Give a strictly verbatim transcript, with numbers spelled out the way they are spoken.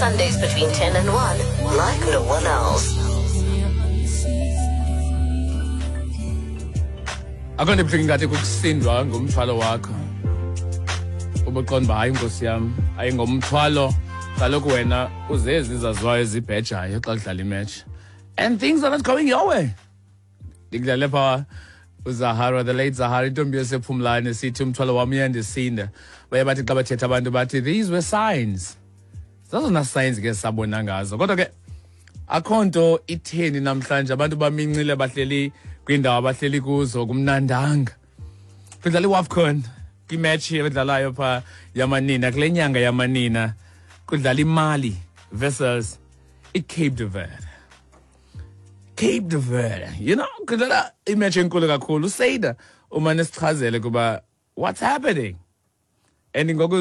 Sundays between ten and one, like no one else. Akonde buhlungu ngathi kukusindwa ngumthwalo wakho. Ubuqonda uba hayi Nkosi yami, ayingomthwalo kaloku wena uzezi izaziwayo ezibhejayo xa kudlala imatch. And things are not going your way. Ngidlale pha uZahara, the late Zahara, intombi yasePhumlane esithi umthwalo wami uyandisinda. Baye bathi xa bathetha abantu bathi these were signs. Zazona signs ke sabona ngazo. Kodwa ke akho nto itheni namhlanje abantu bamincile bahleli kwindawo abahleli kuzo kumnandanga. Kudlala iWAFCON, imatch ebedlalayo pha yamanina kule nyanga yamanina. Kudlala iMali versus iCape de Verde. Cape de Verde, you know, kudlala imatch enkulu kakhulu. Usayida uma nesichazele kuba what's happening. And ngoku